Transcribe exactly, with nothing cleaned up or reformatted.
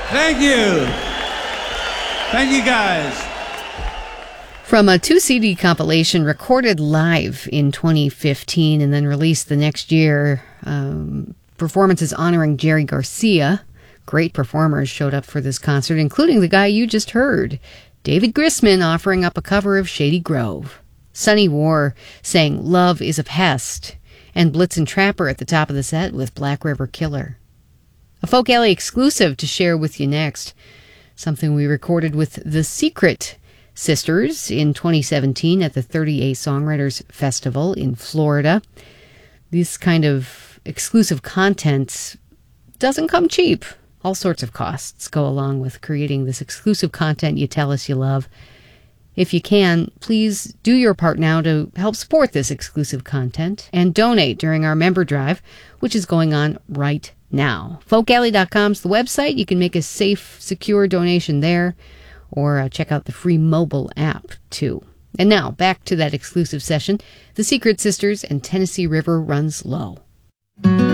Thank you. Thank you, guys. From a two C D compilation recorded live in twenty fifteen and then released the next year, um, performances honoring Jerry Garcia. Great performers showed up for this concert, including the guy you just heard, David Grisman, offering up a cover of Shady Grove. Sonny War sang Love is a Pest, and Blitzen Trapper at the top of the set with Black River Killer. A Folk Alley exclusive to share with you next, something we recorded with The Secret Sisters in twenty seventeen at the thirty-A Songwriters Festival in Florida. This kind of exclusive content doesn't come cheap. All sorts of costs go along with creating this exclusive content you tell us you love. If you can, please do your part now to help support this exclusive content and donate during our member drive, which is going on right now. folk alley dot com is the website. You can make a safe, secure donation there, or uh, check out the free mobile app, too. And now, back to that exclusive session, The Secret Sisters and Tennessee River Runs Low.